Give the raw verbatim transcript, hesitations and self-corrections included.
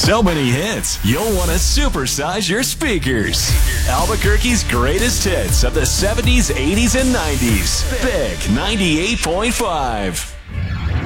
So many hits, you'll want to supersize your speakers. Albuquerque's greatest hits of the seventies, eighties, and nineties. Big ninety-eight point five.